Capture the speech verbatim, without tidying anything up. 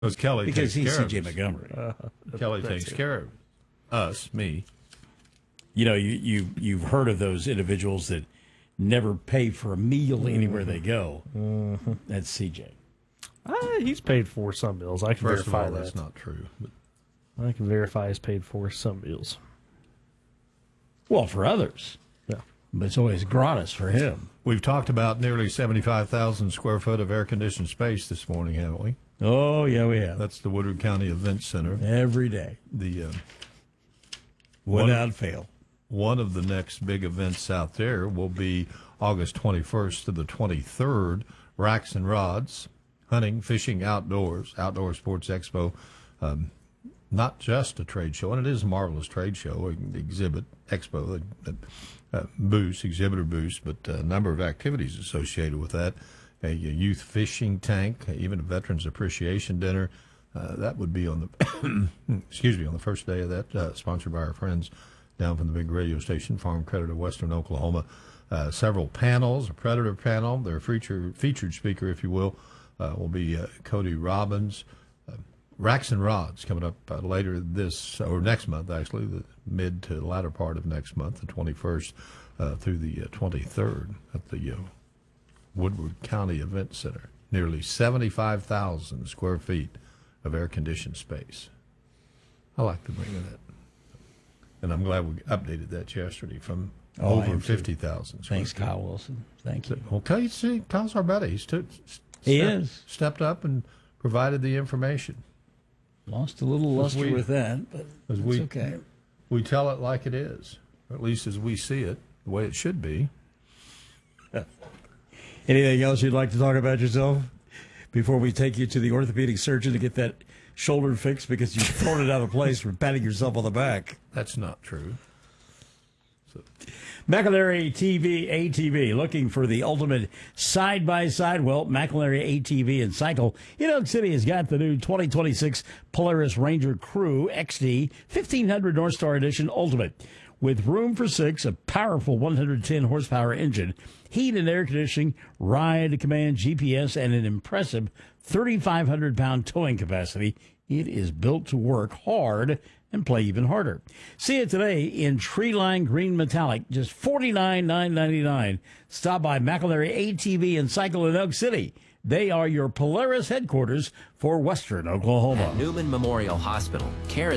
Because Kelly because takes he's care C J of us. Montgomery. Uh, Kelly takes it. care of us, me. You know, you, you, you've heard of those individuals that never pay for a meal anywhere they go. Mm-hmm. That's C J. Uh, he's paid for some meals. I can First of verify all, that. that's not true. But I can verify he's paid for some meals. Well, for others. Yeah. But it's always gratis for him. we've talked about nearly seventy-five thousand square foot of air-conditioned space this morning, haven't we? Oh, yeah, we have. That's the Woodward County Event Center. Every day. The uh, Without one, fail. One of the next big events out there will be August twenty-first to the twenty-third, Racks and Rods, hunting, fishing, outdoors, outdoor sports expo. Um, not just a trade show, and it is a marvelous trade show, an exhibit, expo, uh, uh, booths, exhibitor booths, but a number of activities associated with that. A, a youth fishing tank, even a Veterans Appreciation Dinner. Uh, that would be on the, excuse me, on the first day of that, uh, sponsored by our friends down from the big radio station, Farm Credit of Western Oklahoma. Uh, several panels, a Predator panel, their feature, featured speaker, if you will, uh, will be uh, Cody Robbins. Uh, Racks and Rods coming up uh, later this, or next month, actually, the mid to latter part of next month, the twenty-first uh, through the uh, twenty-third at the uh, Woodward County Event Center. Nearly seventy-five thousand square feet of air-conditioned space. I like the bring of that. And I'm glad we updated that yesterday from Oh, I over am too. fifty thousand. Thanks, Kyle Wilson. Thank you. Okay, see, Kyle's our buddy. He's took, He step- is. stepped up and provided the information. Lost a little luster we- with that, but As it's we, okay. we tell it like it is, or at least as we see it, the way it should be. Anything else you'd like to talk about yourself before we take you to the orthopedic surgeon to get that shoulder fixed because you've thrown it out of place for patting yourself on the back? That's not true. So, McElary T V A T V, looking for the ultimate side-by-side. Well, McElary A T V and Cycle in Oak City has got the new twenty twenty-six Polaris Ranger Crew X D fifteen hundred North Star Edition Ultimate. With room for six, a powerful one hundred ten horsepower engine, heat and air conditioning, ride command, G P S, and an impressive thirty-five hundred pound towing capacity, it is built to work hard and play even harder. See it today in tree-lined green metallic, just forty-nine thousand nine hundred ninety-nine dollars. Stop by McElary A T V and Cycle in Oak City. They are your Polaris headquarters for Western Oklahoma. Newman Memorial Hospital. Care